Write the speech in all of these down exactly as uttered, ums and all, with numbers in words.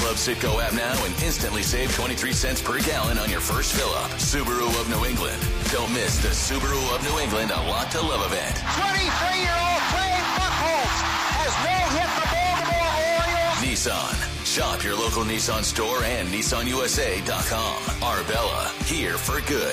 Download Citgo app now and instantly save twenty-three cents per gallon on your first fill-up. Subaru of New England. Don't miss the Subaru of New England A Lot to Love event. twenty-three-year-old Trey Buchholz has no-hit the Baltimore Orioles. Nissan. Shop your local Nissan store and Nissan U S A dot com. Arbella, here for good.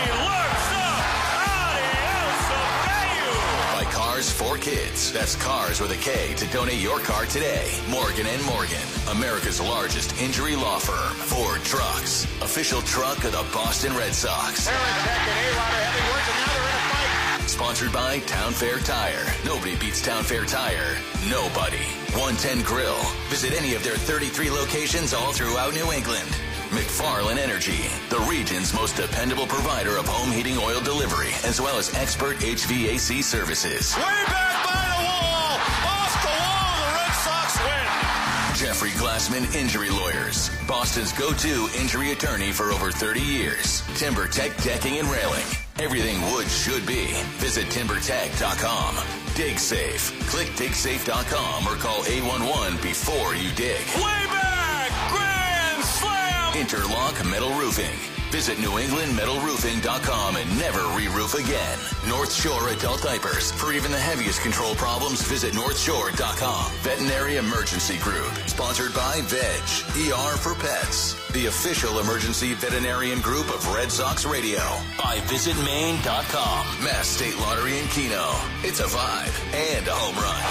By Cars for Kids. That's Cars with a K to donate your car today. Morgan and Morgan, America's largest injury law firm. Ford Trucks, official truck of the Boston Red Sox. Aaron Tech and A-Rod are having words, and now they're in a fight. Sponsored by Town Fair Tire. Nobody beats Town Fair Tire. Nobody. one ten Grill. Visit any of their thirty-three locations all throughout New England. McFarland Energy, the region's most dependable provider of home heating oil delivery, as well as expert H V A C services. Way back by the wall. Off the wall. The Red Sox win. Jeffrey Glassman Injury Lawyers, Boston's go-to injury attorney for over thirty years. Timber Tech Decking and Railing. Everything wood should be. Visit timber tech dot com. Dig Safe. Click dig safe dot com or call eight one one before you dig. Way back. Grand slam. Interlock Metal Roofing. Visit new england metal roofing dot com and never re-roof again. North Shore Adult Diapers. For even the heaviest control problems, visit north shore dot com. Veterinary Emergency Group. Sponsored by Veg. E R for Pets. The official emergency veterinarian group of Red Sox Radio. By visit maine dot com. Mass State Lottery in Keno. It's a vibe and a home run.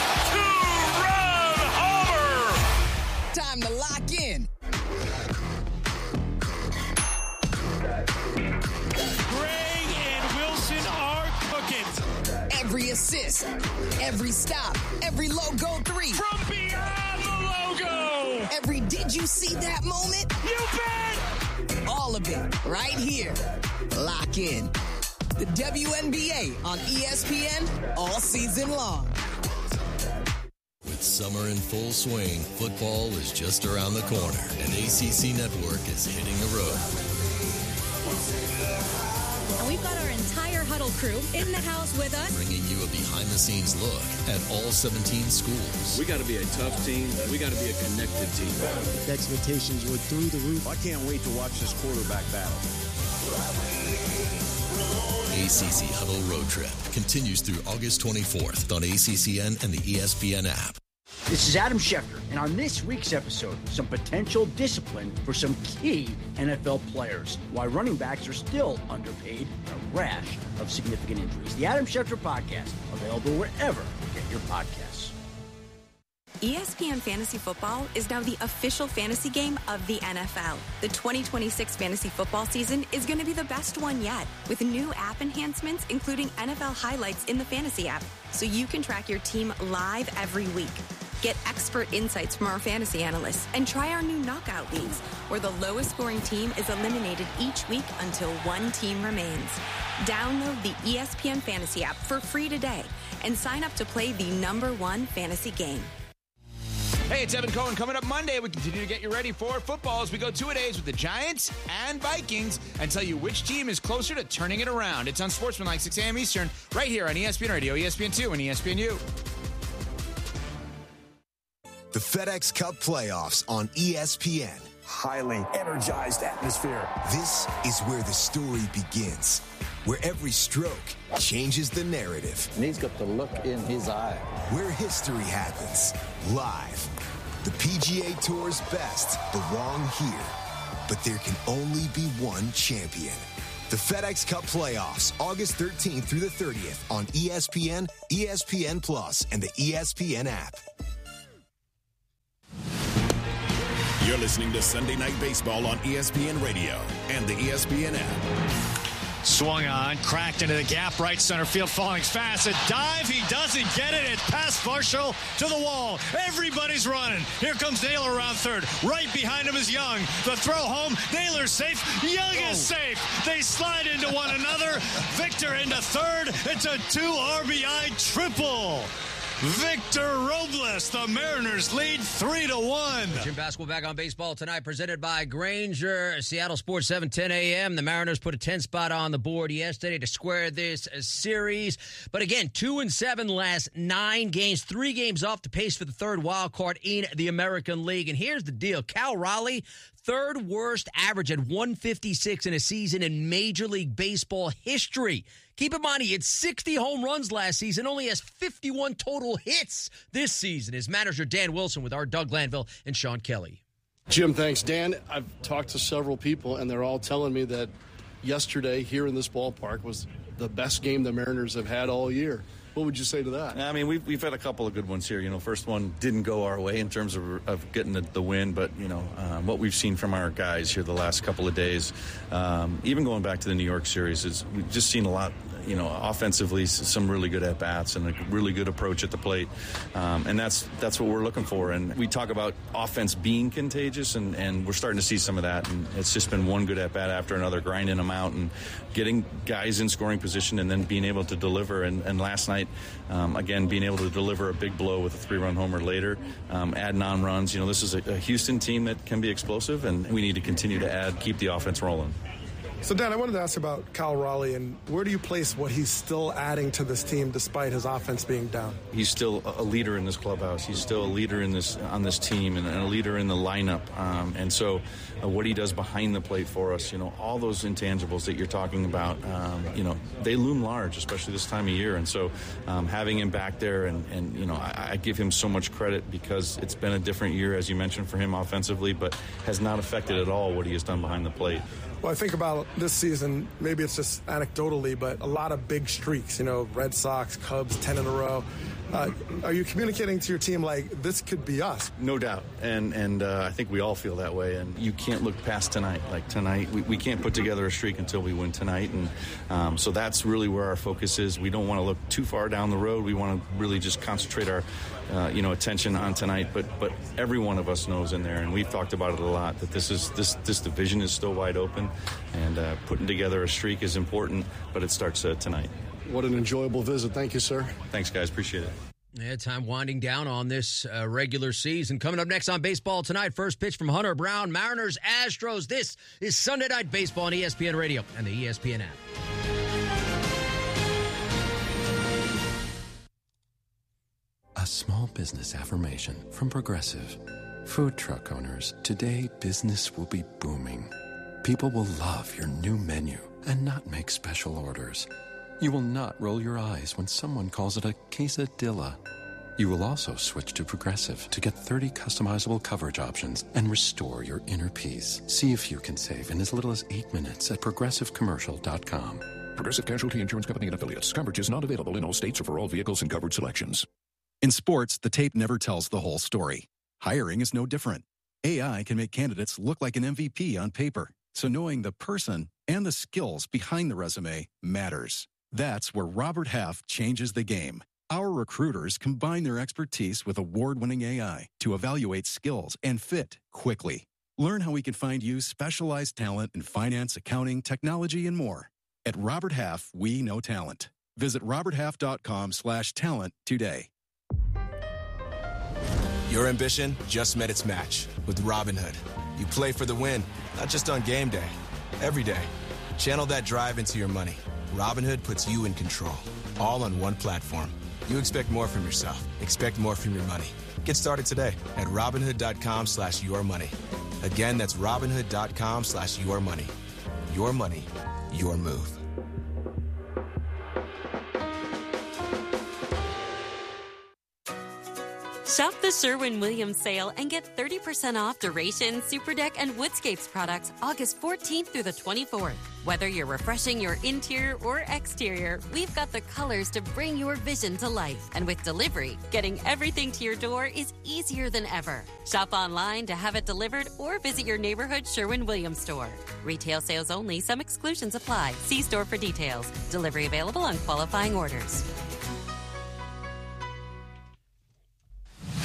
Two-run homer. Time to lock in. Every assist, every stop, every logo three. From beyond the logo. Every did you see that moment? You bet. All of it right here. Lock in. The W N B A on E S P N all season long. With summer in full swing, football is just around the corner, and A C C Network is hitting the road. And we've got our entire Huddle crew in the house with us, bringing you a behind-the-scenes look at all seventeen schools. We got to be a tough team. We got to be a connected team. The expectations were through the roof. I can't wait to watch this quarterback battle. A C C Huddle Road Trip continues through August twenty-fourth on A C C N and the E S P N app. This is Adam Schefter, and on this week's episode, some potential discipline for some key N F L players, why running backs are still underpaid, and a rash of significant injuries. The Adam Schefter Podcast, available wherever you get your podcasts. E S P N Fantasy Football is now the official fantasy game of the N F L. The twenty twenty-six fantasy football season is going to be the best one yet, with new app enhancements, including N F L highlights in the fantasy app, so you can track your team live every week. Get expert insights from our fantasy analysts and try our new knockout leagues, where the lowest scoring team is eliminated each week until one team remains. Download the E S P N Fantasy app for free today and sign up to play the number one fantasy game. Hey, it's Evan Cohen. Coming up Monday, we continue to get you ready for football as we go two-a-days with the Giants and Vikings and tell you which team is closer to turning it around. It's on Sportsmanlike, six a.m. Eastern, right here on E S P N Radio, E S P N two, and E S P N U. The FedEx Cup playoffs on E S P N. Highly energized atmosphere. This is where the story begins, where every stroke changes the narrative. And he's got the look in his eye. Where history happens, live. The P G A Tour's best belong here, but there can only be one champion. The FedEx Cup playoffs, August thirteenth through the thirtieth on E S P N, E S P N Plus, and the E S P N app. You're listening to Sunday Night Baseball on E S P N Radio and the E S P N app. Swung on, cracked into the gap, right center field, falling fast. A dive, he doesn't get it. It's past Varsho to the wall. Everybody's running. Here comes Naylor around third. Right behind him is Young. The throw home. Naylor's safe. Young oh. is safe. They slide into one another. Victor into third. It's a two R B I triple. Victor Robles. The Mariners lead three to one. Jim Basketball back on Baseball Tonight, presented by Grainger. Seattle Sports seven ten a.m. The Mariners put a ten spot on the board yesterday to square this series. But again, two and seven last nine games, three games off the pace for the third wild card in the American League. And here's the deal: Cal Raleigh, third worst average at one fifty-six in a season in Major League Baseball history. Keep in mind, he had sixty home runs last season, only has fifty-one total hits this season. His manager, Dan Wilson, with our Doug Glanville and Sean Kelly. Jim, thanks. Dan, I've talked to several people, and they're all telling me that yesterday here in this ballpark was the best game the Mariners have had all year. What would you say to that? I mean, we've, we've had a couple of good ones here. You know, first one didn't go our way in terms of, of getting the, the win, but, you know, um, what we've seen from our guys here the last couple of days, um, even going back to the New York series, is we've just seen a lot, you know, offensively, some really good at-bats and a really good approach at the plate. Um, and that's that's what we're looking for. And we talk about offense being contagious, and, and we're starting to see some of that. And it's just been one good at-bat after another, grinding them out and getting guys in scoring position and then being able to deliver. And, and last night, um, again, being able to deliver a big blow with a three-run homer later, um, adding on runs. You know, this is a, a Houston team that can be explosive, and we need to continue to add, keep the offense rolling. So, Dan, I wanted to ask about Cal Raleigh, and where do you place what he's still adding to this team despite his offense being down? He's still a leader in this clubhouse. He's still a leader in this on this team and a leader in the lineup. Um, and so uh, what he does behind the plate for us, you know, all those intangibles that you're talking about, um, you know, they loom large, especially this time of year. And so um, having him back there, and, and you know, I, I give him so much credit because it's been a different year, as you mentioned, for him offensively, but has not affected at all what he has done behind the plate. Well, I think about this season, maybe it's just anecdotally, but a lot of big streaks, you know, Red Sox, Cubs, ten in a row. Uh, are you communicating to your team like this could be us? No doubt. And and uh, I think we all feel that way. And you can't look past tonight. Like tonight, we, we can't put together a streak until we win tonight. And um, so that's really where our focus is. We don't want to look too far down the road. We want to really just concentrate our uh, you know, attention on tonight. But but every one of us knows in there, and we've talked about it a lot, that this is this this division is still wide open, and uh, putting together a streak is important. But it starts uh, tonight. What an enjoyable visit. Thank you, sir. Thanks, guys. Appreciate it. Yeah, time winding down on this uh, regular season. Coming up next on Baseball Tonight, first pitch from Hunter Brown, Mariners, Astros. This is Sunday Night Baseball on E S P N Radio and the E S P N app. A small business affirmation from Progressive. Food truck owners, today business will be booming. People will love your new menu and not make special orders. You will not roll your eyes when someone calls it a quesadilla. You will also switch to Progressive to get thirty customizable coverage options and restore your inner peace. See if you can save in as little as eight minutes at progressive commercial dot com. Progressive Casualty Insurance Company and Affiliates. Coverage is not available in all states or for all vehicles and covered selections. In sports, the tape never tells the whole story. Hiring is no different. A I can make candidates look like an M V P on paper, so knowing the person and the skills behind the resume matters. That's where Robert Half changes the game. Our recruiters combine their expertise with award-winning A I to evaluate skills and fit quickly. Learn how we can find you specialized talent in finance, accounting, technology, and more. At Robert Half, we know talent. Visit roberthalf.com slash talent today. Your ambition just met its match with Robinhood. You play for the win, not just on game day, every day. Channel that drive into your money. Robinhood puts you in control, all on one platform. You expect more from yourself. Expect more from your money. Get started today at Robinhood.com slash your money. Again, that's Robinhood.com slash your money. Your money, your move. Shop the Sherwin-Williams sale and get thirty percent off Duration, Superdeck, and Woodscapes products August fourteenth through the twenty-fourth. Whether you're refreshing your interior or exterior, we've got the colors to bring your vision to life. And with delivery, getting everything to your door is easier than ever. Shop online to have it delivered or visit your neighborhood Sherwin-Williams store. Retail sales only. Some exclusions apply. See store for details. Delivery available on qualifying orders.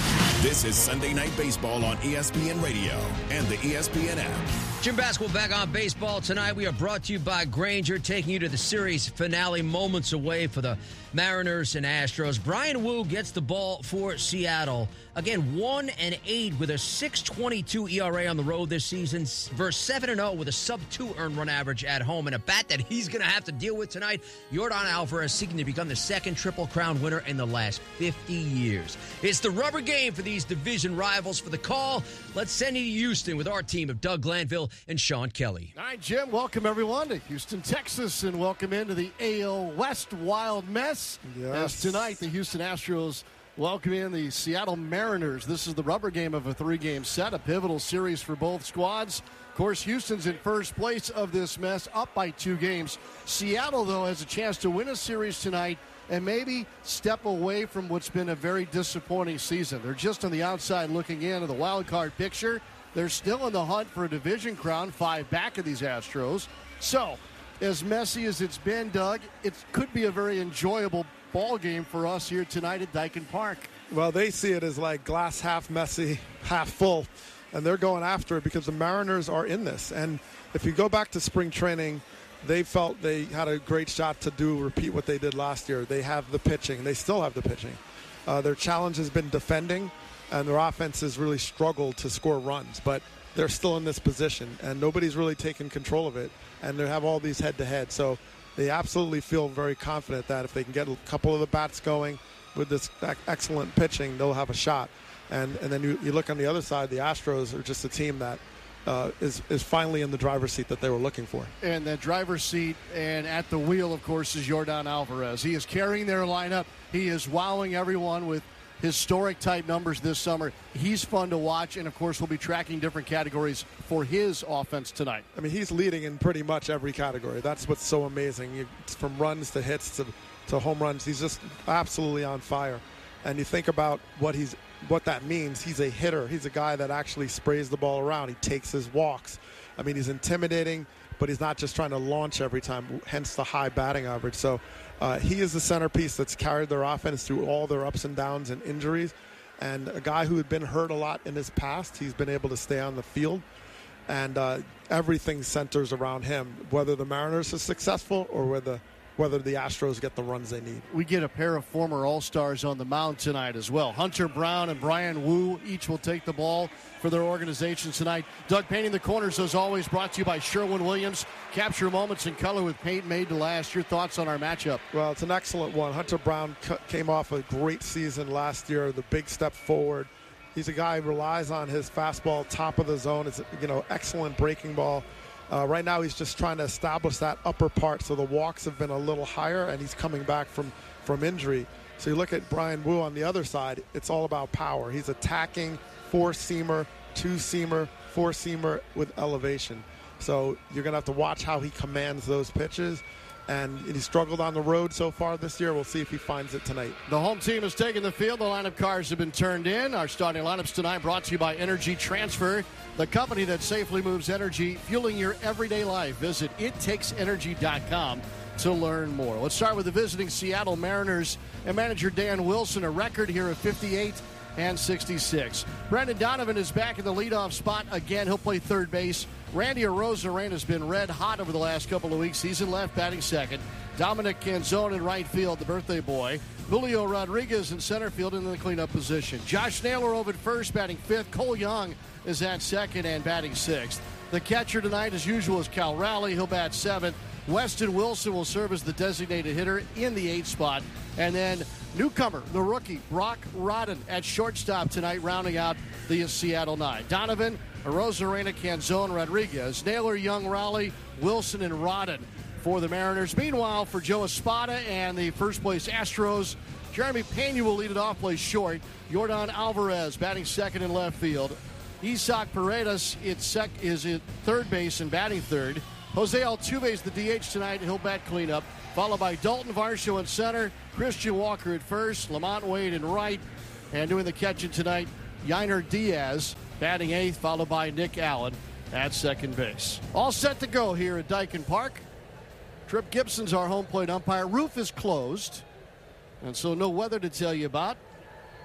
This is Sunday Night Baseball on E S P N Radio and the E S P N app. Jim Basketball back on baseball tonight. We are brought to you by Grainger, taking you to the series finale, moments away for the Mariners and Astros. Brian Wu gets the ball for Seattle. Again, one and eight with a six twenty-two E R A on the road this season, versus seven and oh with a sub two earned run average at home, and a bat that he's going to have to deal with tonight. Yordan Alvarez seeking to become the second Triple Crown winner in the last fifty years. It's the rubber game for these division rivals. For the call, let's send you to Houston with our team of Doug Glanville and Sean Kelly. All right, Jim, welcome everyone to Houston, Texas, and welcome into the A L West Wild Mess. Yes. As tonight, the Houston Astros welcome in the Seattle Mariners. This is the rubber game of a three-game set, a pivotal series for both squads. Of course, Houston's in first place of this mess, up by two games. Seattle, though, has a chance to win a series tonight and maybe step away from what's been a very disappointing season. They're just on the outside looking into the wild card picture. They're still in the hunt for a division crown, five back of these Astros. So, as messy as it's been, Doug, it could be a very enjoyable ball game for us here tonight at Daikin Park. Well, they see it as like glass half messy, half full, and they're going after it because the Mariners are in this. And if you go back to spring training, they felt they had a great shot to do repeat what they did last year. They have the pitching. They still have the pitching. Uh, their challenge has been defending, and their offense has really struggled to score runs. But they're still in this position, and nobody's really taken control of it, and they have all these head-to-head. So they absolutely feel very confident that if they can get a couple of the bats going with this excellent pitching, they'll have a shot. And and then you, you look on the other side, the Astros are just a team that uh, is, is finally in the driver's seat that they were looking for. And the driver's seat and at the wheel, of course, is Yordan Alvarez. He is carrying their lineup. He is wowing everyone with historic type numbers this summer. He's fun to watch, and of course we'll be tracking different categories for his offense tonight. I mean, he's leading in pretty much every category. That's what's so amazing. You, from runs to hits to, to home runs, he's just absolutely on fire. And you think about what he's what that means. He's a hitter. He's a guy that actually sprays the ball around. He takes his walks. I mean, he's intimidating, but he's not just trying to launch every time, hence the high batting average. So uh, he is the centerpiece that's carried their offense through all their ups and downs and injuries. And a guy who had been hurt a lot in his past, he's been able to stay on the field. And uh, everything centers around him, whether the Mariners are successful or whether whether the Astros get the runs they need. We get a pair of former All-Stars on the mound tonight as well. Hunter Brown and Brian Wu each will take the ball for their organizations tonight. Doug, painting the corners, as always, brought to you by Sherwin-Williams. Capture moments in color with paint made to last. Your thoughts on our matchup? Well, it's an excellent one. Hunter Brown came off a great season last year, the big step forward. He's a guy who relies on his fastball, top of the zone. It's, you know, excellent breaking ball. Uh, right now he's just trying to establish that upper part, so the walks have been a little higher, and he's coming back from, from injury. So you look at Brian Wu on the other side, it's all about power. He's attacking four-seamer, two-seamer, four-seamer with elevation. So you're going to have to watch how he commands those pitches. And he struggled on the road so far this year. We'll see if he finds it tonight. The home team has taken the field. The lineup cards have been turned in. Our starting lineups tonight brought to you by Energy Transfer, the company that safely moves energy, fueling your everyday life. Visit it takes energy dot com to learn more. Let's start with the visiting Seattle Mariners and manager Dan Wilson, a record here of fifty-eight and sixty-six. Brendan Donovan is back in the leadoff spot again. He'll play third base. Randy Arozarena has been red hot over the last couple of weeks. He's in left, batting second. Dominic Canzone in right field, the birthday boy. Julio Rodriguez in center field in the cleanup position. Josh Naylor over at first, batting fifth. Cole Young is at second and batting sixth. The catcher tonight, as usual, is Cal Raleigh. He'll bat seventh. Weston Wilson will serve as the designated hitter in the eighth spot. And then newcomer, the rookie, Brock Rodden at shortstop tonight, rounding out the Seattle nine. Donovan, Arozarena, Canzone, Rodriguez, Naylor, Young, Raleigh, Wilson, and Rodden for the Mariners. Meanwhile, for Joe Espada and the first place Astros, Jeremy Pena will lead it off, plays short. Yordan Alvarez batting second in left field. Isaac Paredes it's sec- is at third base and batting third. Jose Altuve is the D H tonight. He'll bat cleanup. Followed by Dalton Varsho in center. Christian Walker at first. Lamont Wade in right. And doing the catching tonight, Yainer Diaz batting eighth, followed by Nick Allen at second base. All set to go here at Daikin Park. Trip Gibson's our home plate umpire. Roof is closed, and so no weather to tell you about.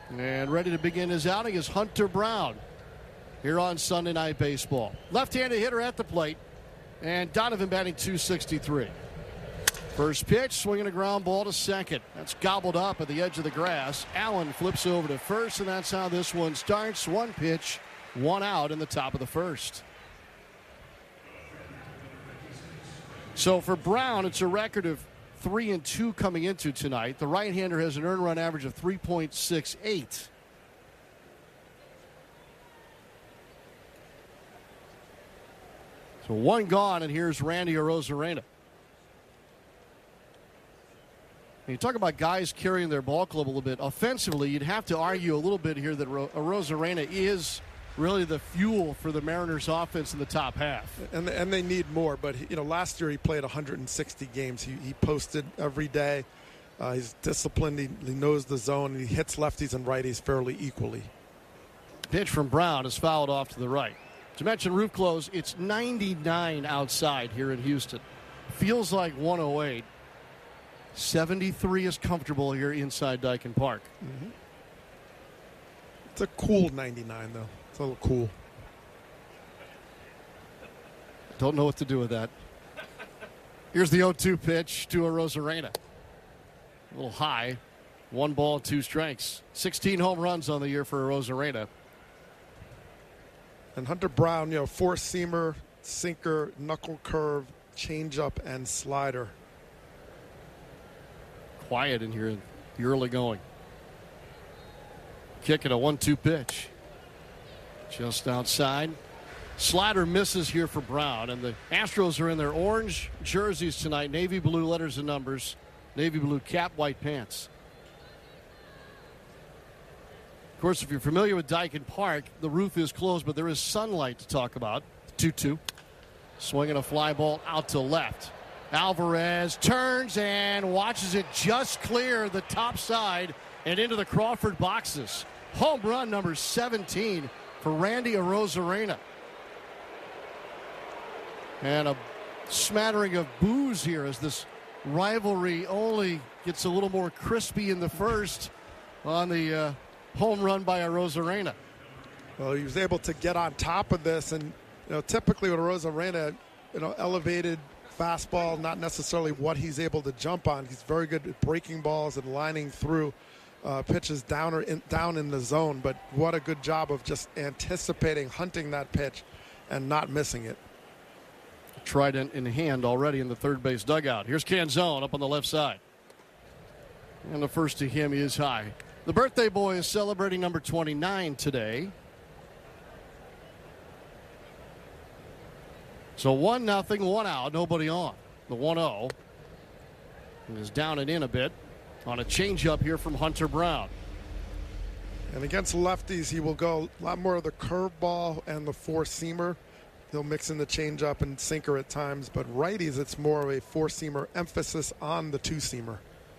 And ready to begin his outing is Hunter Brown here on Sunday Night Baseball. Left-handed hitter at the plate, and Donovan batting two sixty-three. First pitch, swinging a ground ball to second. That's gobbled up at the edge of the grass. Allen flips over to first, and that's how this one starts. One pitch, one out in the top of the first. So for Brown, it's a record of three and two coming into tonight. The right-hander has an earned run average of three point six eight. So one gone, and here's Randy Arozarena. You talk about guys carrying their ball club a little bit. Offensively, you'd have to argue a little bit here that Arozarena is really the fuel for the Mariners offense in the top half. And and they need more, but you know, last year he played one hundred sixty games. He, he posted every day. Uh, he's disciplined. He, he knows the zone. He hits lefties and righties fairly equally. Pitch from Brown is fouled off to the right. To mention roof close, it's ninety-nine outside here in Houston. Feels like one oh eight. seventy-three is comfortable here inside Daikin Park. Mm-hmm. It's a cool ninety-nine, though. It's a little cool. Don't know what to do with that. Here's the oh two pitch to Arozarena. A little high. One ball, two strikes. sixteen home runs on the year for Arozarena. And Hunter Brown, you know, four-seamer, sinker, knuckle curve, changeup, and slider. Quiet in here in the early going. Kicking a one two pitch. Just outside. Slider misses here for Brown, and the Astros are in their orange jerseys tonight. Navy blue letters and numbers. Navy blue cap, white pants. Of course, if you're familiar with Daikin Park, the roof is closed, but there is sunlight to talk about. two two. Swinging a fly ball out to left. Alvarez turns and watches it just clear the top side and into the Crawford boxes. Home run number seventeen for Randy Arozarena. And a smattering of boos here as this rivalry only gets a little more crispy in the first on the uh, home run by Arozarena. Well, he was able to get on top of this, and you know, typically with Arozarena, you know, elevated fastball, not necessarily what he's able to jump on. He's very good at breaking balls and lining through uh, pitches down or in, down in the zone. But what a good job of just anticipating, hunting that pitch, and not missing it. Trident in hand already in the third base dugout. Here's Canzone up on the left side. And the first to him is high. The birthday boy is celebrating number twenty-nine today. So one nothing, one out, nobody on. The one oh is down and in a bit on a changeup here from Hunter Brown. And against lefties, he will go a lot more of the curveball and the four-seamer. He'll mix in the changeup and sinker at times, but righties, it's more of a four-seamer, emphasis on the two-seamer.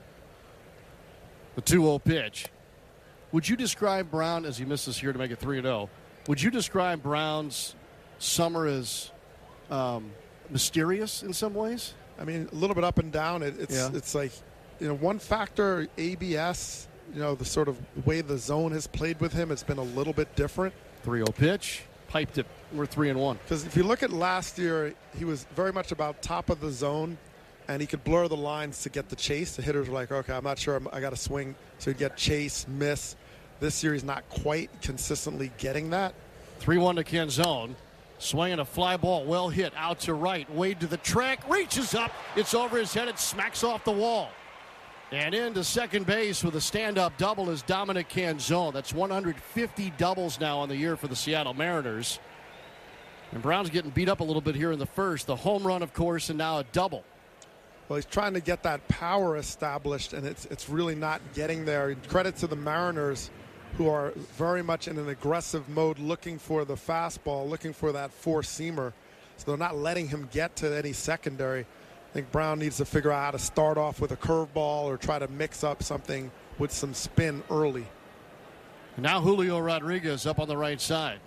The two oh pitch. Would you describe Brown, as he misses here to make it three and oh, would you describe Brown's summer as um, mysterious in some ways? I mean, a little bit up and down. It, it's, yeah. it's like, you know, one factor, A B S, you know, the sort of way the zone has played with him, it's been a little bit different. three oh pitch. Piped it. We're three and one. Because if you look at last year, he was very much about top of the zone, and he could blur the lines to get the chase. The hitters were like, okay, I'm not sure, I'm, I got to swing. So he'd get chase, miss. This year he's not quite consistently getting that. three one to Canzone. Swinging a fly ball, well hit, out to right. Wade to the track, reaches up. It's over his head. It smacks off the wall. And into second base with a stand-up double is Dominic Canzone. That's one hundred fifty doubles now on the year for the Seattle Mariners. And Brown's getting beat up a little bit here in the first. The home run, of course, and now a double. Well, he's trying to get that power established, and it's it's really not getting there. Credit to the Mariners, who are very much in an aggressive mode, looking for the fastball, looking for that four-seamer. So they're not letting him get to any secondary. I think Brown needs to figure out how to start off with a curveball or try to mix up something with some spin early. Now Julio Rodriguez up on the right side.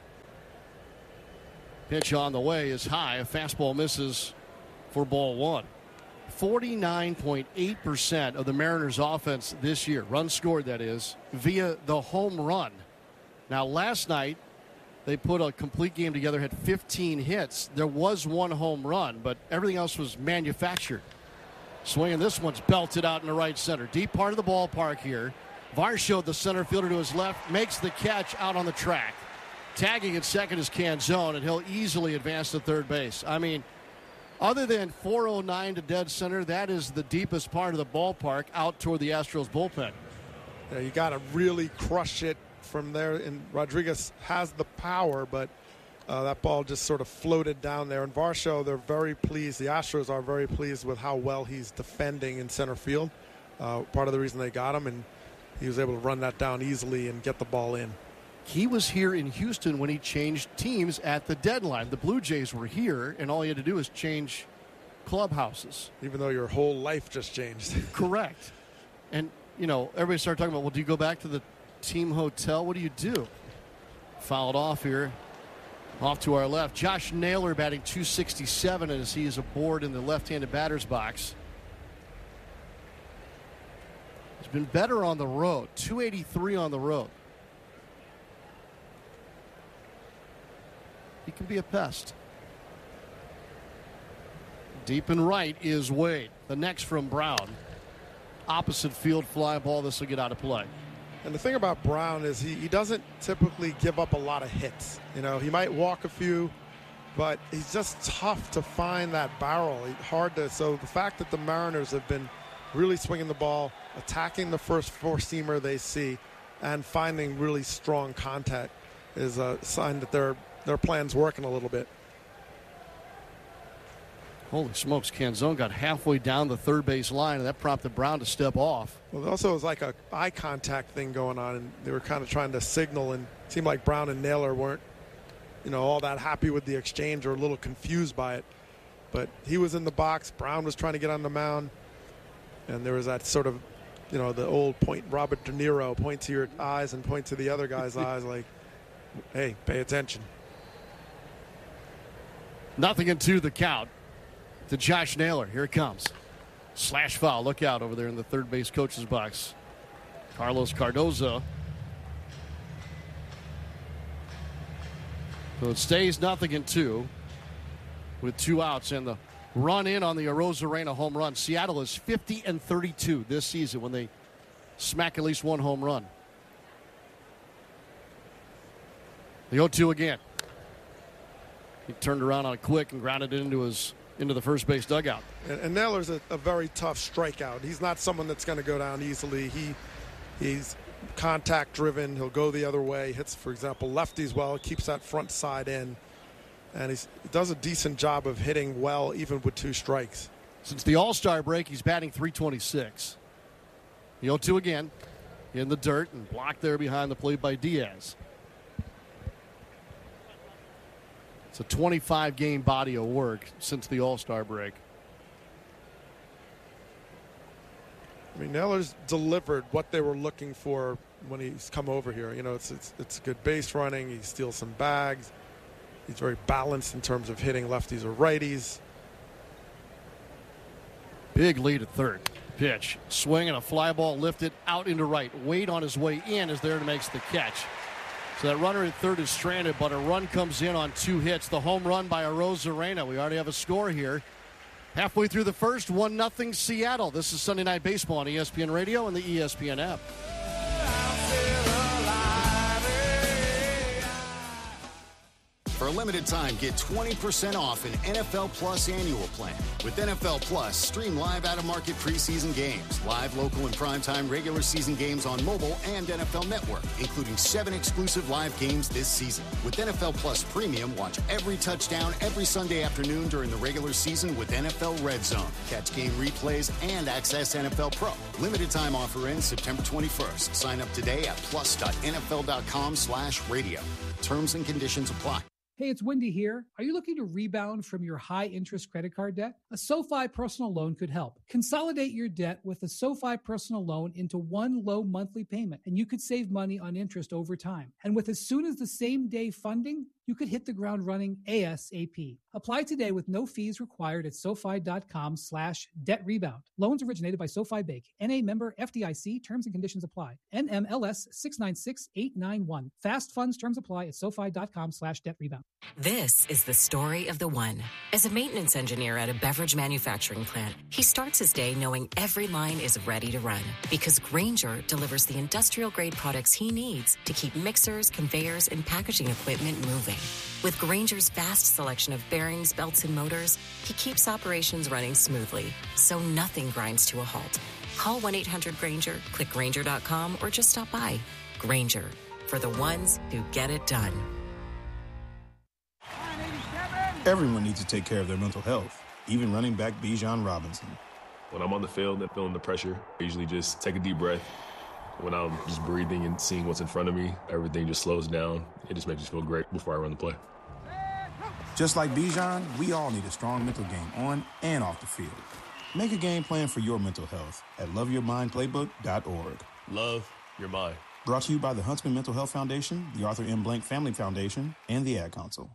Pitch on the way is high. A fastball misses for ball one. forty-nine point eight percent of the Mariners' offense this year, runs scored that is, via the home run. Now, last night, they put a complete game together, had fifteen hits. There was one home run, but everything else was manufactured. Swinging, this one's belted out in the right center. Deep part of the ballpark here. Varsho, the center fielder to his left, makes the catch out on the track. Tagging at second is Canzone, and he'll easily advance to third base. I mean, other than four oh nine to dead center, that is the deepest part of the ballpark out toward the Astros bullpen. Yeah, you got to really crush it from there, and Rodriguez has the power, but uh, that ball just sort of floated down there. And Varsho, they're very pleased. The Astros are very pleased with how well he's defending in center field. Uh, part of the reason they got him, and he was able to run that down easily and get the ball in. He was here in Houston when he changed teams at the deadline. The Blue Jays were here, and all he had to do was change clubhouses. Even though your whole life just changed. Correct. And, you know, everybody started talking about, well, do you go back to the team hotel? What do you do? Fouled off here. Off to our left. Josh Naylor batting two sixty-seven as he is aboard in the left-handed batter's box. He's been better on the road. two eighty-three on the road. He can be a pest. Deep and right is Wade. The next from Brown. Opposite field fly ball. This will get out of play. And the thing about Brown is he, he doesn't typically give up a lot of hits. You know, he might walk a few, but he's just tough to find that barrel. He, hard to. So the fact that the Mariners have been really swinging the ball, attacking the first four-seamer they see, and finding really strong contact is a sign that their their plan's working a little bit. Holy smokes, Canzone got halfway down the third base line, and that prompted Brown to step off. Well, also was like a eye contact thing going on, and they were kind of trying to signal, and it seemed like Brown and Naylor weren't, you know, all that happy with the exchange or a little confused by it. But he was in the box. Brown was trying to get on the mound, and there was that sort of, you know, the old point, Robert De Niro, point to your eyes and point to the other guy's eyes like, hey, pay attention. Nothing into the count to Josh Naylor. Here it comes. Slash foul. Look out over there in the third base coach's box. Carlos Cardozo. So it stays nothing in two with two outs and the run in on the Arozarena home run. Seattle is fifty and thirty-two this season when they smack at least one home run. The oh two again. He turned around on a quick and grounded it into his into the first base dugout. And, and Naylor's a, a very tough strikeout. He's not someone that's going to go down easily. He he's contact driven. He'll go the other way. Hits, for example, lefties well. Keeps that front side in, and he's, he does a decent job of hitting well, even with two strikes. Since the All-Star break, he's batting three twenty-six. The oh two again in the dirt and blocked there behind the plate by Diaz. It's a twenty-five game body of work since the All-Star break. I mean, Naylor's delivered what they were looking for when he's come over here. You know, it's it's it's good base running. He steals some bags. He's very balanced in terms of hitting lefties or righties. Big lead at third. Pitch. Swing and a fly ball lifted out into right. Wade on his way in is there and makes the catch. So that runner at third is stranded, but a run comes in on two hits. The home run by Arozarena. We already have a score here. Halfway through the first, one nothing Seattle. This is Sunday Night Baseball on E S P N Radio and the E S P N app. For a limited time, get twenty percent off an N F L Plus annual plan. With N F L Plus, stream live out-of-market preseason games, live local and primetime regular season games on mobile and N F L Network, including seven exclusive live games this season. With N F L Plus Premium, watch every touchdown every Sunday afternoon during the regular season with N F L Red Zone. Catch game replays and access N F L Pro. Limited time offer ends September twenty-first. Sign up today at plus.nfl.com slash radio. Terms and conditions apply. Hey, it's Wendy here. Are you looking to rebound from your high-interest credit card debt? A SoFi personal loan could help. Consolidate your debt with a SoFi personal loan into one low monthly payment, and you could save money on interest over time. And with as soon as the same day funding, you could hit the ground running ASAP. Apply today with no fees required at SoFi.com slash debt rebound. Loans originated by SoFi Bank. N A member F D I C. Terms and conditions apply. N M L S six nine six eight nine one. Fast funds terms apply at SoFi.com slash debt rebound. This is the story of the one. As a maintenance engineer at a beverage manufacturing plant, he starts his day knowing every line is ready to run because Grainger delivers the industrial-grade products he needs to keep mixers, conveyors, and packaging equipment moving. With Grainger's vast selection of bearings, belts, and motors, he keeps operations running smoothly, so nothing grinds to a halt. Call one eight hundred Grainger, click Grainger dot com, or just stop by. Grainger, for the ones who get it done. Everyone needs to take care of their mental health, even running back Bijan Robinson. When I'm on the field and feeling the pressure, I usually just take a deep breath. When I'm just breathing and seeing what's in front of me, everything just slows down. It just makes me feel great before I run the play. Just like Bijan, we all need a strong mental game on and off the field. Make a game plan for your mental health at love your mind playbook dot org. Love your mind. Brought to you by the Huntsman Mental Health Foundation, the Arthur M. Blank Family Foundation, and the Ad Council.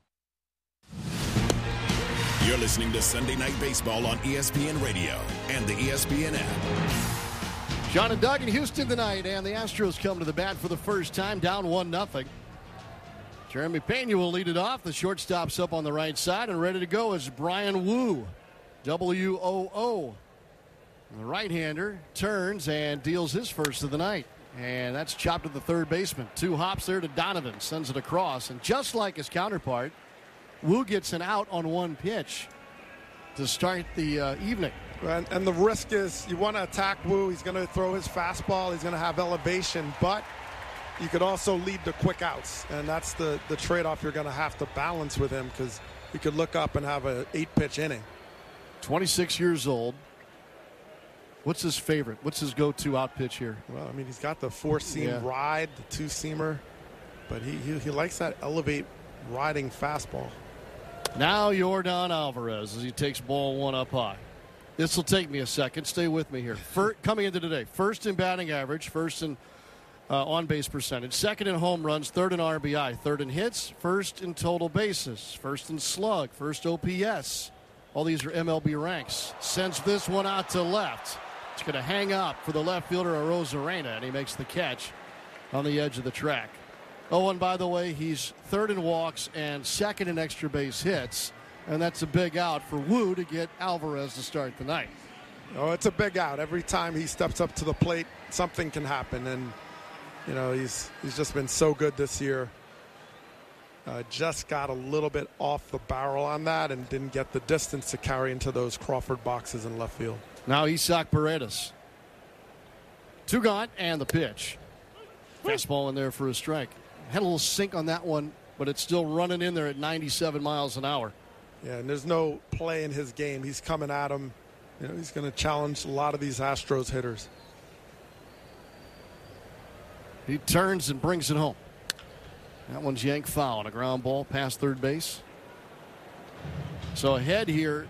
You're listening to Sunday Night Baseball on E S P N Radio and the E S P N app. John and Doug in Houston tonight, and the Astros come to the bat for the first time, down one nothing. Jeremy Pena will lead it off. The shortstop's up on the right side, and ready to go is Brian Woo, W O O. The right-hander turns and deals his first of the night, and that's chopped to the third baseman. Two hops there to Donovan, sends it across, and just like his counterpart, Woo gets an out on one pitch to start the uh, evening. And, and the risk is you want to attack Woo. He's going to throw his fastball. He's going to have elevation, but you could also lead to quick outs, and that's the, the trade-off you're going to have to balance with him because you could look up and have an eight-pitch inning. twenty-six years old. What's his favorite? What's his go-to out pitch here? Well, I mean, he's got the four-seam yeah. ride, the two-seamer, but he, he he likes that elevate riding fastball. Now Yordan Alvarez as he takes ball one up high. This will take me a second. Stay with me here. First, coming into today, first in batting average, first in uh, on-base percentage, second in home runs, third in R B I, third in hits, first in total bases, first in slug, first O P S. All these are M L B ranks. Sends this one out to left. It's going to hang up for the left fielder, Arozarena, and he makes the catch on the edge of the track. Oh, and by the way, he's third in walks and second in extra base hits. And that's a big out for Woo to get Alvarez to start the night. Oh, it's a big out. Every time he steps up to the plate, something can happen. And, you know, he's he's just been so good this year. Uh, just got a little bit off the barrel on that and didn't get the distance to carry into those Crawford boxes in left field. Now Isaac Paredes. Two gone and the pitch. Fastball in there for a strike. Had a little sink on that one, but it's still running in there at ninety-seven miles an hour. Yeah, and there's no play in his game. He's coming at him. You know, he's going to challenge a lot of these Astros hitters. He turns and brings it home. That one's yanked foul on a ground ball past third base. So ahead here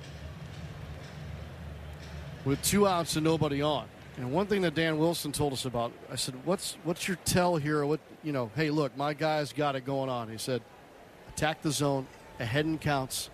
with two outs and nobody on. And one thing that Dan Wilson told us about, I said, what's what's your tell here? What, you know, hey, look, my guy's got it going on. He said, attack the zone. Ahead and counts.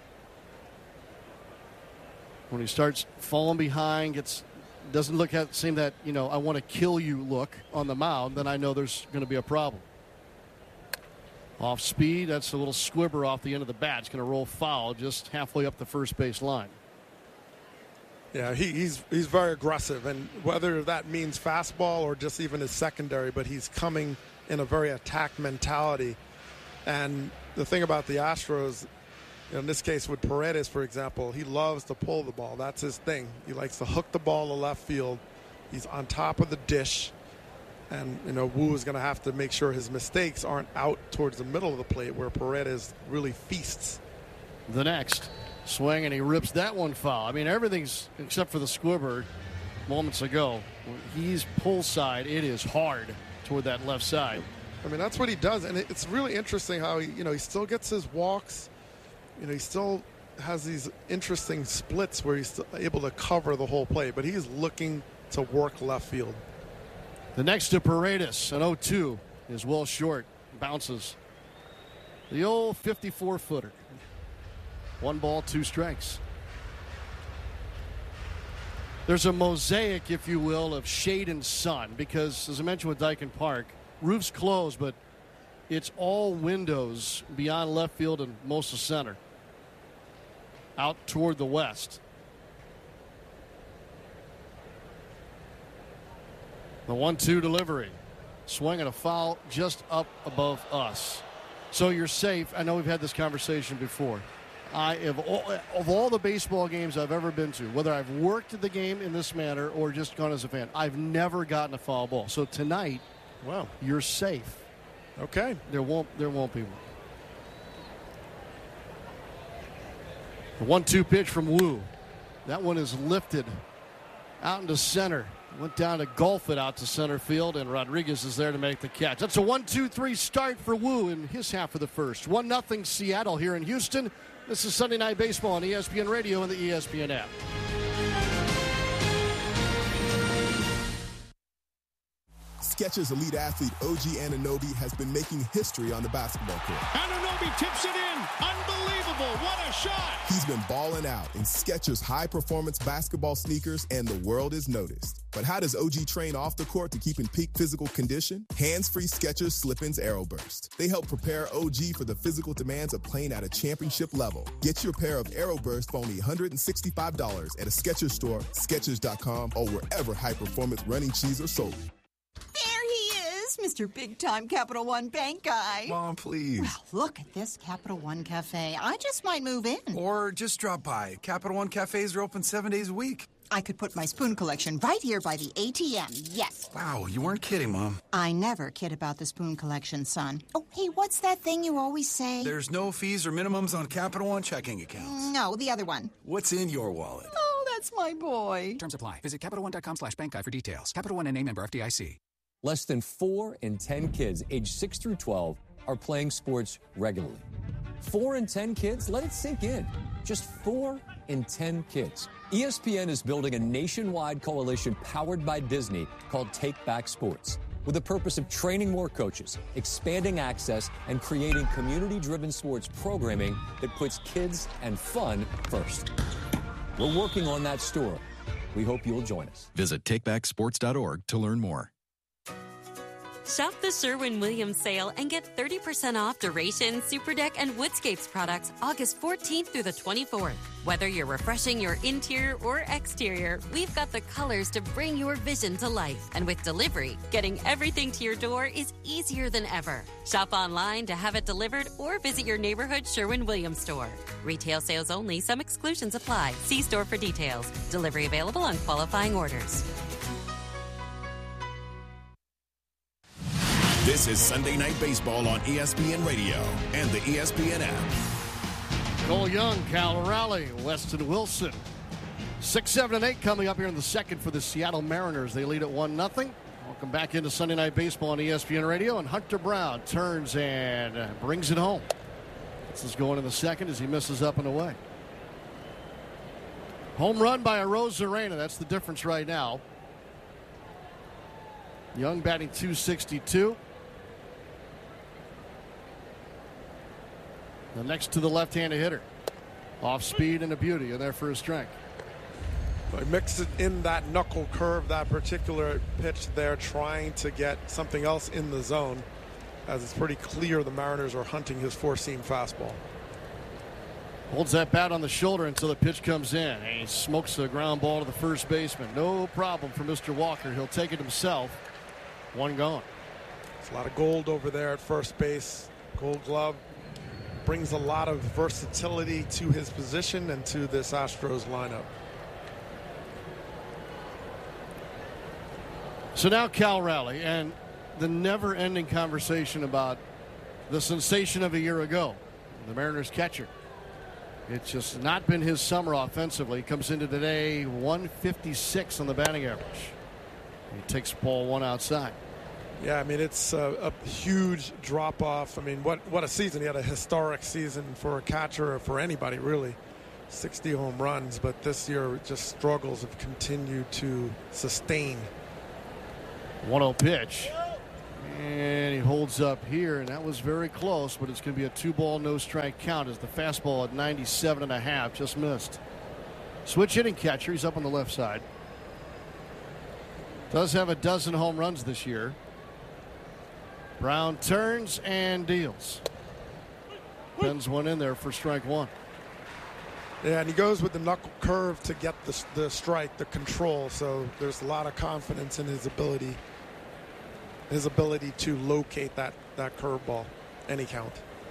When he starts falling behind, gets doesn't look at seem that, you know, I want to kill you look on the mound, then I know there's going to be a problem. Off speed, that's a little squibber off the end of the bat. It's going to roll foul just halfway up the first base line. Yeah, he, he's he's very aggressive, and whether that means fastball or just even his secondary, but he's coming in a very attack mentality. And the thing about the Astros, in this case with Paredes, for example, he loves to pull the ball. That's his thing. He likes to hook the ball to left field. He's on top of the dish. And, you know, Woo is going to have to make sure his mistakes aren't out towards the middle of the plate where Paredes really feasts. The next swing, and he rips that one foul. I mean, everything's, except for the squibber moments ago. When he's pull side, it is hard toward that left side. I mean, that's what he does, and it's really interesting how he, you know, he still gets his walks. You know, he still has these interesting splits where he's still able to cover the whole play, but he's looking to work left field. The next to Paredes, an oh two, is well short, bounces. The old fifty-four footer. One ball, two strikes. There's a mosaic, if you will, of shade and sun because, as I mentioned with Dyken Park, roof's closed, but it's all windows beyond left field and most of center out toward the west. The one two delivery. Swing and a foul just up above us. So you're safe. I know we've had this conversation before. I have all, of all the baseball games I've ever been to, whether I've worked the game in this manner or just gone as a fan, I've never gotten a foul ball. So tonight, wow, you're safe. Okay. There won't there won't be one. The one two pitch from Wu. That one is lifted out into center. Went down to golf it out to center field, and Rodriguez is there to make the catch. That's a one two three start for Wu in his half of the first. one nothing Seattle here in Houston. This is Sunday Night Baseball on E S P N Radio and the E S P N app. Skechers elite athlete O G Anunoby has been making history on the basketball court. Anunoby tips it in. Unbelievable. What a shot. He's been balling out in Skechers high-performance basketball sneakers, and the world is noticed. But how does O G train off the court to keep in peak physical condition? Hands-free Skechers Slip-ins AeroBurst. They help prepare O G for the physical demands of playing at a championship level. Get your pair of AeroBurst for only one hundred sixty-five dollars at a Skechers store, Skechers dot com, or wherever high-performance running shoes are sold. There he is, Mister Big-Time Capital One Bank guy. Mom, please. Well, look at this Capital One Cafe. I just might move in. Or just drop by. Capital One Cafes are open seven days a week. I could put my spoon collection right here by the A T M, yes. Wow, you weren't kidding, Mom. I never kid about the spoon collection, son. Oh, hey, what's that thing you always say? There's no fees or minimums on Capital One checking accounts. No, the other one. What's in your wallet? Oh, that's my boy. Terms apply. Visit Capital One dot com slash bank guy for details. Capital One N A member F D I C. Less than four in ten kids aged six through twelve are playing sports regularly. Four in ten kids? Let it sink in. Just four in ten kids. E S P N is building a nationwide coalition powered by Disney called Take Back Sports, with the purpose of training more coaches, expanding access, and creating community-driven sports programming that puts kids and fun first. We're working on that story. We hope you'll join us. Visit take back sports dot org to learn more. Shop the Sherwin-Williams sale and get thirty percent off Duration, Superdeck, and Woodscapes products August fourteenth through the twenty-fourth. Whether you're refreshing your interior or exterior, we've got the colors to bring your vision to life. And with delivery, getting everything to your door is easier than ever. Shop online to have it delivered or visit your neighborhood Sherwin-Williams store. Retail sales only. Some exclusions apply. See store for details. Delivery available on qualifying orders. This is Sunday Night Baseball on E S P N Radio and the E S P N app. Cole Young, Cal Raleigh, Weston Wilson. Six, seven, and eight coming up here in the second for the Seattle Mariners. They lead at one nothing. Welcome back into Sunday Night Baseball on E S P N Radio, and Hunter Brown turns and brings it home. This is going in the second as he misses up and away. Home run by Arozarena. That's the difference right now. Young batting two sixty-two. The next to the left-handed hitter. Off speed and a beauty, and there for a strike. He mixed it in that knuckle curve, that particular pitch there, trying to get something else in the zone, as it's pretty clear the Mariners are hunting his four-seam fastball. Holds that bat on the shoulder until the pitch comes in, and he smokes a ground ball to the first baseman. No problem for Mister Walker. He'll take it himself. One gone. There's a lot of gold over there at first base. Gold Glove brings a lot of versatility to his position and to this Astros lineup. So now Cal Raleigh and the never-ending conversation about the sensation of a year ago, the Mariners catcher. It's just not been his summer offensively. He comes into today one fifty-six on the batting average. He takes ball one outside. Yeah, I mean, it's a, a huge drop-off. I mean, what, what a season. He had a historic season for a catcher or for anybody, really. sixty home runs, but this year just struggles have continued to sustain. one oh pitch. And he holds up here, and that was very close, but it's going to be a two-ball, no-strike count as the fastball at ninety-seven and a half just missed. Switch hitting catcher. He's up on the left side. Does have a dozen home runs this year. Brown turns and deals. Bends one in there for strike one. Yeah, and he goes with the knuckle curve to get the, the strike, the control. So there's a lot of confidence in his ability, his ability to locate that, that curveball, any count.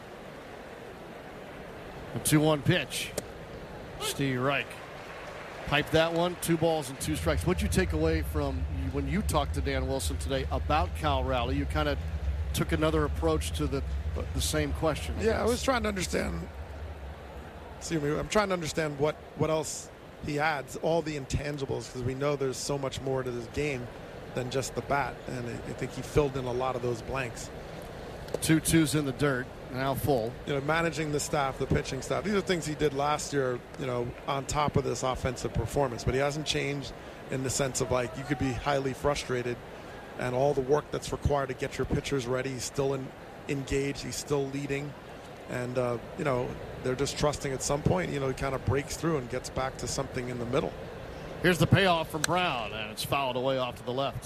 A two one pitch. Steve Reich. Pipe that one, two balls and two strikes. What'd you take away from when you talked to Dan Wilson today about Cal Raleigh? You kind of took another approach to the the same question. I yeah, guess. I was trying to understand. Excuse me. I'm trying to understand what, what else he adds, all the intangibles, because we know there's so much more to this game than just the bat, and I, I think he filled in a lot of those blanks. Two twos in the dirt, now full. You know, managing the staff, the pitching staff. These are things he did last year, you know, on top of this offensive performance. But he hasn't changed in the sense of, like, you could be highly frustrated and all the work that's required to get your pitchers ready. He's still in, engaged. He's still leading. And, uh, you know, they're just trusting at some point, you know, he kind of breaks through and gets back to something in the middle. Here's the payoff from Brown, and it's fouled away off to the left.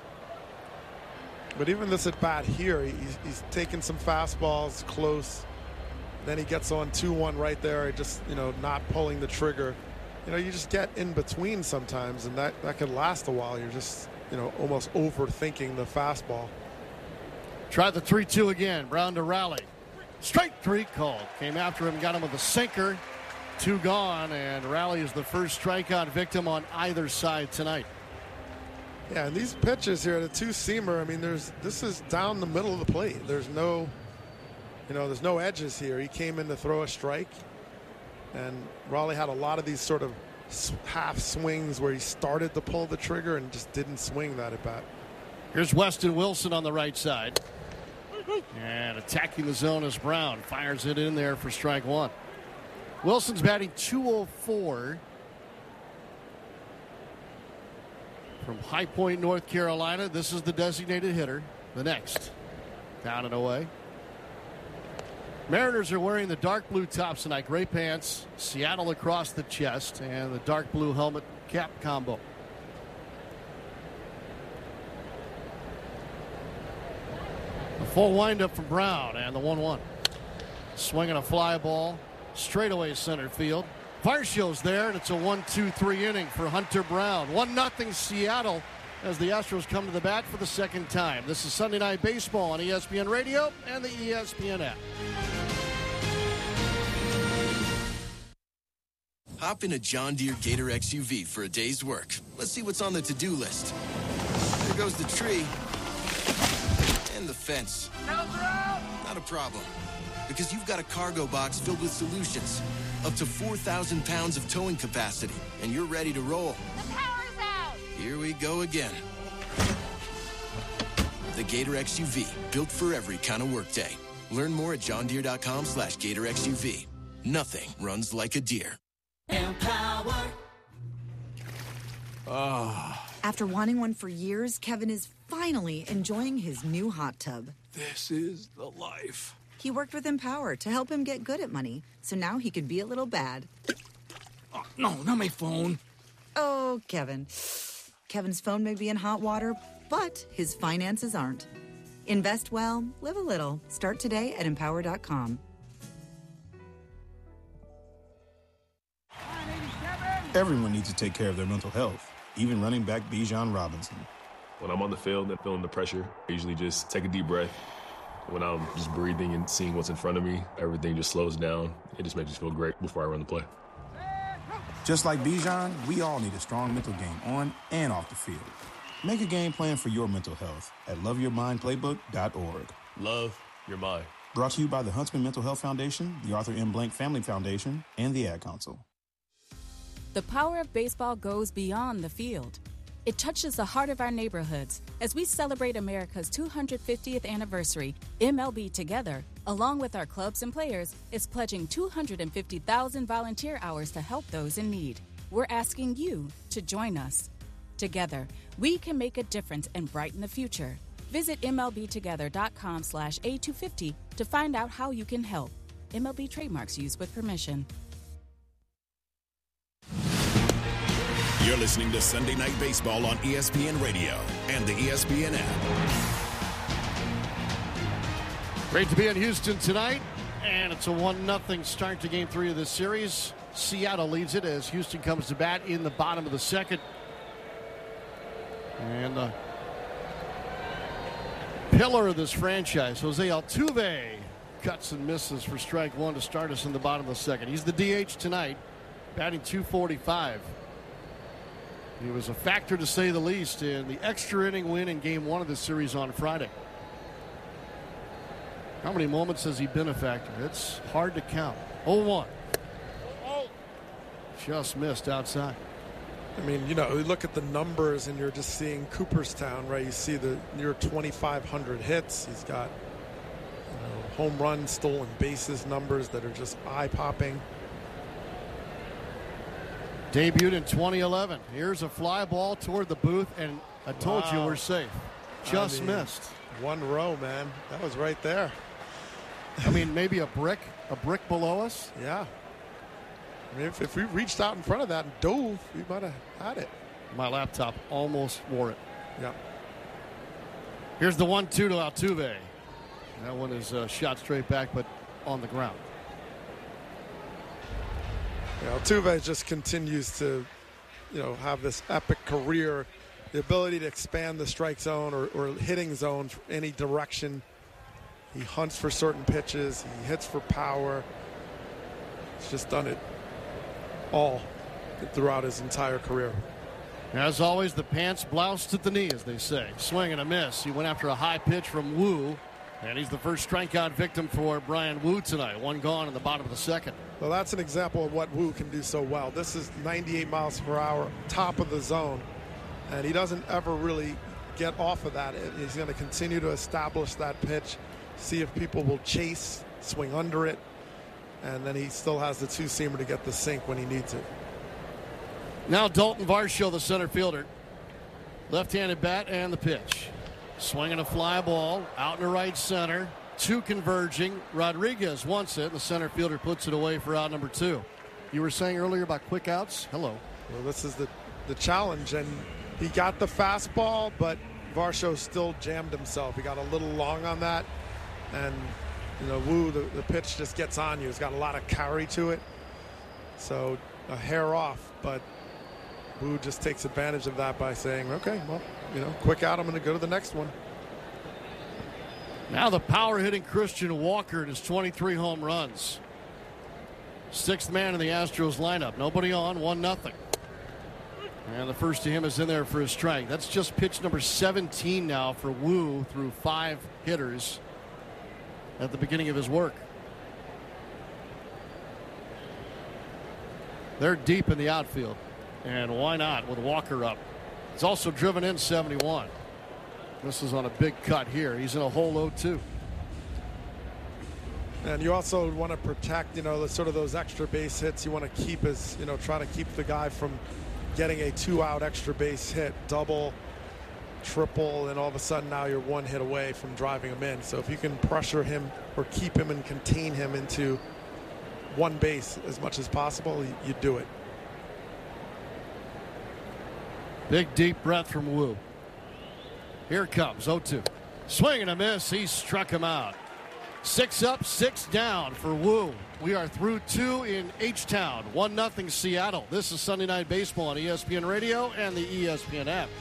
But even this at bat here, he's, he's taking some fastballs close. Then he gets on two one right there, just, you know, not pulling the trigger. You know, you just get in between sometimes, and that, that can last a while. You're just, you know, almost overthinking the fastball. Try the three two again. Brown to Raleigh. Strike three called. Came after him, got him with a sinker. Two gone, and Raleigh is the first strikeout victim on either side tonight. Yeah, and these pitches here, the two-seamer, I mean, there's this is down the middle of the plate. There's no, you know, there's no edges here. He came in to throw a strike, and Raleigh had a lot of these sort of half swings where he started to pull the trigger and just didn't swing that at bat. Here's Weston Wilson on the right side. And attacking the zone is Brown. Fires it in there for strike one. Wilson's batting two oh four. From High Point, North Carolina. This is the designated hitter. The next. Down and away. Mariners are wearing the dark blue tops tonight. Gray pants. Seattle across the chest. And the dark blue helmet cap combo. A full windup from Brown and the one one. Swinging a fly ball. Straightaway center field. Varshio's there, and it's a one two three inning for Hunter Brown. one nothing Seattle as the Astros come to the bat for the second time. This is Sunday Night Baseball on E S P N Radio and the E S P N app. Hop in a John Deere Gator X U V for a day's work. Let's see what's on the to-do list. There goes the tree. And the fence. Not a problem. Because you've got a cargo box filled with solutions. Up to four thousand pounds of towing capacity. And you're ready to roll. The power's out! Here we go again. The Gator X U V. Built for every kind of workday. Learn more at johndeere.com slash Gator X U V. Nothing runs like a deer. Empower. Ah. After wanting one for years, Kevin is finally enjoying his new hot tub. This is the life. He worked with Empower to help him get good at money, so now he could be a little bad. Oh, no, not my phone. Oh, Kevin. Kevin's phone may be in hot water, but his finances aren't. Invest well, live a little. Start today at empower dot com. Everyone needs to take care of their mental health, even running back Bijan Robinson. When I'm on the field and feeling the pressure, I usually just take a deep breath. When I'm just breathing and seeing what's in front of me, everything just slows down. It just makes me feel great before I run the play. Just like Bijan, we all need a strong mental game on and off the field. Make a game plan for your mental health at love your mind playbook dot org. Love your mind. Brought to you by the Huntsman Mental Health Foundation, the Arthur M. Blank Family Foundation, and the Ad Council. The power of baseball goes beyond the field. It touches the heart of our neighborhoods. As we celebrate America's two hundred fiftieth anniversary, M L B Together, along with our clubs and players, is pledging two hundred fifty thousand volunteer hours to help those in need. We're asking you to join us. Together, we can make a difference and brighten the future. Visit M L B together dot com slash A two fifty to find out how you can help. M L B trademarks used with permission. You're listening to Sunday Night Baseball on E S P N Radio and the E S P N app. Great to be in Houston tonight, and it's a one nothing start to game three of this series. Seattle leads it as Houston comes to bat in the bottom of the second. And the pillar of this franchise, Jose Altuve, cuts and misses for strike one to start us in the bottom of the second. He's the D H tonight, batting two forty-five. He was a factor, to say the least, in the extra inning win in game one of the series on Friday. How many moments has he been a factor? It's hard to count. oh one. Just missed outside. I mean, you know, you look at the numbers and you're just seeing Cooperstown, right? You see the near twenty-five hundred hits. He's got, you know, home run, stolen bases numbers that are just eye-popping. Debuted in twenty eleven. Here's a fly ball toward the booth, and I told wow. you we're safe. Just I mean, missed. One row, man. That was right there. I mean, maybe a brick, a brick below us. Yeah. I mean, if, if we reached out in front of that and dove, we might have had it. My laptop almost wore it. Yeah. Here's the one two to Altuve. That one is uh, shot straight back, but on the ground. Yeah, Altuve just continues to, you know, have this epic career, the ability to expand the strike zone or, or hitting zone any direction. He hunts for certain pitches. He hits for power. He's just done it all throughout his entire career. As always, the pants bloused at the knee, as they say. Swing and a miss. He went after a high pitch from Wu, and he's the first strikeout victim for Brian Wu tonight. One gone in the bottom of the second. Well, that's an example of what Wu can do so well. This is ninety-eight miles per hour, top of the zone, and he doesn't ever really get off of that. He's going to continue to establish that pitch, see if people will chase, swing under it, and then he still has the two-seamer to get the sink when he needs it. Now Dalton Varsho, the center fielder. Left-handed bat and the pitch. Swinging a fly ball out in the right center. Two converging. Rodriguez wants it. The center fielder puts it away for out number two. You were saying earlier about quick outs? Hello. Well, this is the, the challenge, and he got the fastball, but Varsho still jammed himself. He got a little long on that, and you know, Wu, the, the pitch just gets on you. It's got a lot of carry to it, so a hair off, but Wu just takes advantage of that by saying, okay, well, you know, quick out, I'm going to go to the next one. Now the power-hitting Christian Walker and his twenty-three home runs. Sixth man in the Astros lineup. Nobody on, one nothing. And the first to him is in there for a strike. That's just pitch number seventeen now for Wu through five hitters at the beginning of his work. They're deep in the outfield. And why not with Walker up? He's also driven in seventy-one. This is on a big cut here. He's in a hole oh two. And you also want to protect, you know, the, sort of those extra base hits. You want to keep his, you know, try to keep the guy from getting a two-out extra base hit, double, triple, and all of a sudden now you're one hit away from driving him in. So if you can pressure him or keep him and contain him into one base as much as possible, you, you do it. Big deep breath from Wu. Here it comes, oh two. Swing and a miss. He struck him out. Six up, six down for Wu. We are through two in H-Town. one nothing Seattle. This is Sunday Night Baseball on E S P N Radio and the E S P N app.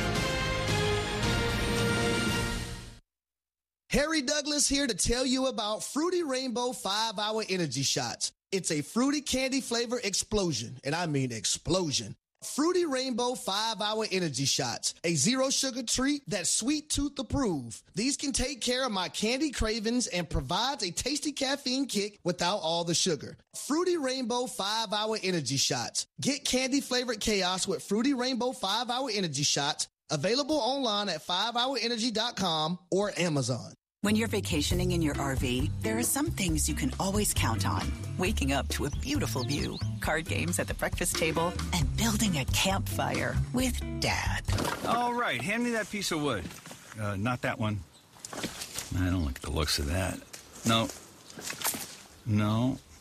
Harry Douglas here to tell you about Fruity Rainbow five hour Energy Shots. It's a fruity candy flavor explosion, and I mean explosion. Fruity Rainbow five hour Energy Shots, a zero-sugar treat that's sweet tooth approved. These can take care of my candy cravings and provides a tasty caffeine kick without all the sugar. Fruity Rainbow five hour Energy Shots. Get candy-flavored chaos with Fruity Rainbow five hour Energy Shots, available online at five hour energy dot com or Amazon. When you're vacationing in your R V, there are some things you can always count on. Waking up to a beautiful view, card games at the breakfast table, and building a campfire with Dad. All right, hand me that piece of wood. Uh, not that one. I don't like the looks of that. No. No.